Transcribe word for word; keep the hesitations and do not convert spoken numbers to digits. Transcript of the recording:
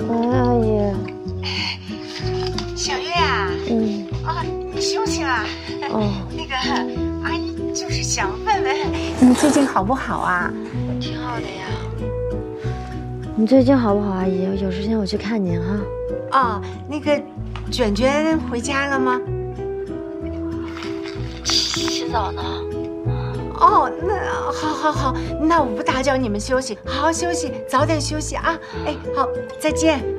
喂，阿姨。 小月啊， 嗯。 啊，你休息了。 哦。 那个阿姨就是想问问你最近好不好啊？ 挺好的呀。 你最近好不好，阿姨？有时间我去看您哈。 哦，那个卷卷回家了吗？ 洗澡呢。 哦，那好，好，好，那我不打搅你们休息，好好休息，早点休息啊！哎，好，再见。